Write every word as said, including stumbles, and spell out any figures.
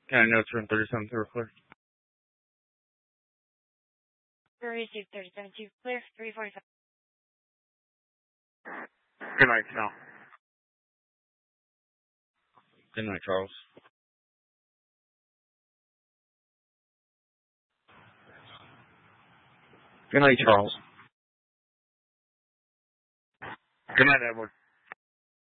Can I know it's room thirty-seven two clear? Receive thirty-seven two clear, three forty-five. Good night, Sal. Good night, Charles. Good night, Charles. Good night, Edward.